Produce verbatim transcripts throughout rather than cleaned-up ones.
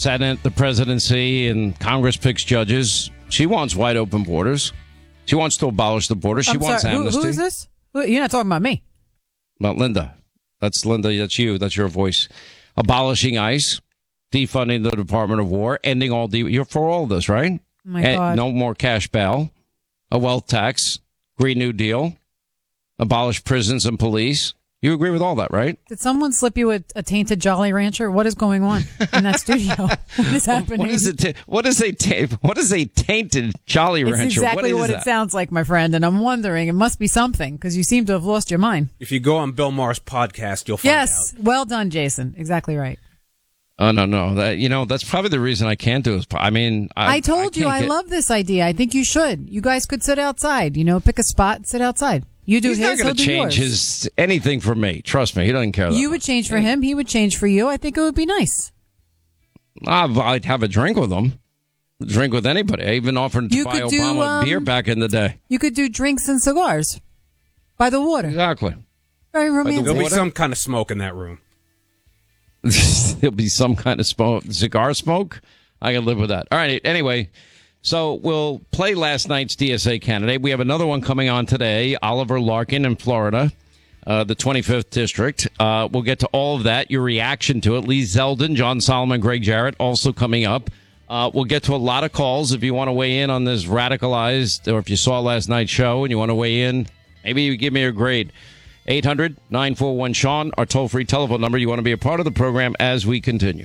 Senate, the presidency, and Congress picks judges. She wants wide open borders. She wants to abolish the border. She I'm wants sorry, amnesty. Who, who is this? You're not talking about me. About Linda. That's Linda. That's you. That's your voice. Abolishing ICE, defunding the Department of War, ending all. De- You're for all this, right? Oh my God. No more cash bail, a wealth tax, Green New Deal, abolish prisons and police. You agree with all that, right? Did someone slip you a, a tainted Jolly Rancher? What is going on in that studio? What is happening? What is it? What is a ta- what is a tainted Jolly Rancher? It's exactly what, what is it that? sounds like, my friend. And I'm wondering, it must be something because you seem to have lost your mind. If you go on Bill Maher's podcast, you'll find yes, out. Yes, well done, Jason. Exactly right. Oh no, no, that you know that's probably the reason I can't do it. I mean, I, I told I you I get... love this idea. I think you should. You guys could sit outside. You know, pick a spot and sit outside. You do He's his, not going he'll to do change yours. his anything for me. Trust me, he doesn't care. That You much. would change for him. He would change for you. I think it would be nice. I'd have a drink with him. Drink with anybody. I even offered to You buy could do, Obama um, beer back in the day. You could do drinks and cigars by the water. Exactly. Very romantic. There'll be Water? some kind of smoke in that room. There'll be some kind of smoke, cigar smoke. I can live with that. All right. Anyway, so we'll play last night's D S A candidate. We have another one coming on today. Oliver Larkin in Florida, uh, the twenty-fifth district. Uh, we'll get to all of that. Your reaction to it. Lee Zeldin, John Solomon, Greg Jarrett also coming up. Uh, we'll get to a lot of calls if you want to weigh in on this radicalized, or if you saw last night's show and you want to weigh in. Maybe you give me a grade. eight hundred nine four one Sean, our toll-free telephone number. You want to be a part of the program as we continue.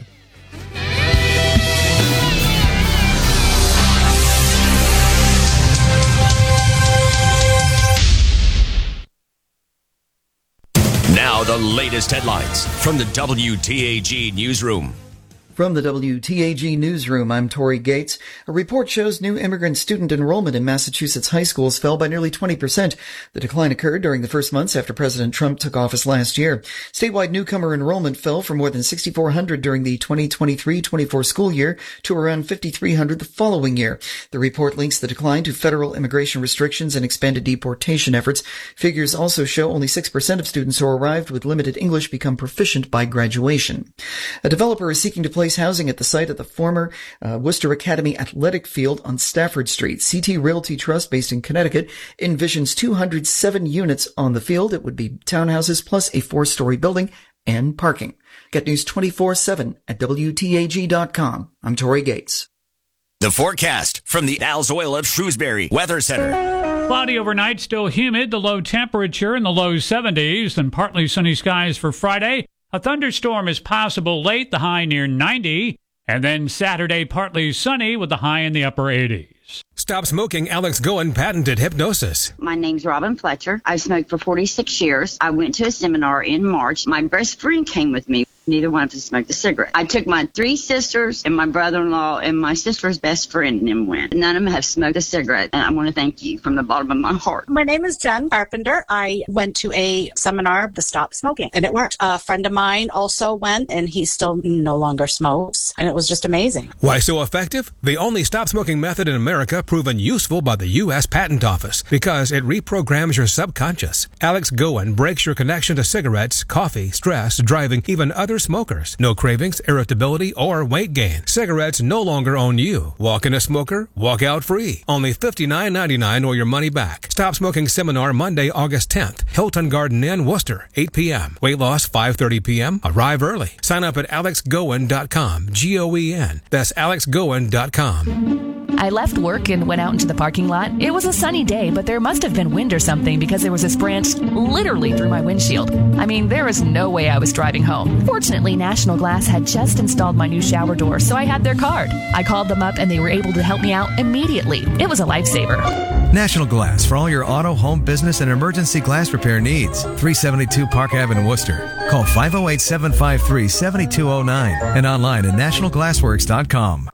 Now the latest headlines from the W T A G newsroom. From the W T A G newsroom, I'm Tori Gates. A report shows new immigrant student enrollment in Massachusetts high schools fell by nearly twenty percent. The decline occurred during the first months after President Trump took office last year. Statewide newcomer enrollment fell from more than six thousand four hundred during the twenty twenty-three twenty-four school year to around five thousand three hundred the following year. The report links the decline to federal immigration restrictions and expanded deportation efforts. Figures also show only six percent of students who arrived with limited English become proficient by graduation. A developer is seeking to place housing at the site of the former uh, Worcester Academy athletic field on Stafford Street. C T Realty Trust, based in Connecticut, envisions two hundred seven units on the field. It would be townhouses plus a four-story building and parking. Get news twenty-four seven at W T A G dot com. I'm Tori Gates. The forecast from the Al's Oil of Shrewsbury Weather Center. Cloudy overnight, still humid, the low temperature in the low seventies, and partly sunny skies for Friday. A thunderstorm is possible late, the high near ninety, and then Saturday partly sunny with the high in the upper eighties. Stop smoking. Alex Goen patented hypnosis. My name's Robin Fletcher. I've smoked for forty-six years. I went to a seminar in March. My best friend came with me. Neither one of us smoked a cigarette. I took my three sisters and my brother-in-law and my sister's best friend and them went. None of them have smoked a cigarette, and I want to thank you from the bottom of my heart. My name is Jen Carpenter. I went to a seminar, the Stop Smoking, and it worked. A friend of mine also went, and he still no longer smokes, and it was just amazing. Why so effective? The only stop smoking method in America proven useful by the U S Patent Office because it reprograms your subconscious. Alex Goen breaks your connection to cigarettes, coffee, stress, driving, even other smokers. No cravings, irritability, or weight gain. Cigarettes no longer own you. Walk in a smoker, walk out free. Only fifty-nine ninety-nine or your money back. Stop Smoking Seminar Monday, August tenth. Hilton Garden Inn, Worcester, eight p.m. Weight loss, five thirty p.m. Arrive early. Sign up at alex goen dot com. G O E N. That's alex goen dot com. I left work and went out into the parking lot. It was a sunny day, but there must have been wind or something because there was this branch literally through my windshield. I mean, there was no way I was driving home. Fortunately, National Glass had just installed my new shower door, so I had their card. I called them up and they were able to help me out immediately. It was a lifesaver. National Glass for all your auto, home, business, and emergency glass repair needs. three seventy-two Park Avenue, Worcester. Call five oh eight, seven five three, seven two oh nine and online at national glassworks dot com.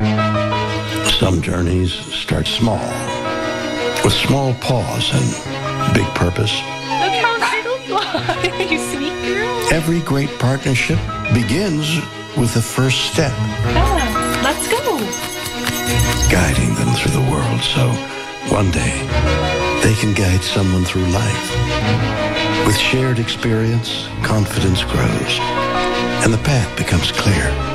Some journeys start small, with small pause and big purpose. Look how little you sweet girl. Every great partnership begins with the first step. Bella, let's go. Guiding them through the world so one day they can guide someone through life. With shared experience, confidence grows, and the path becomes clear.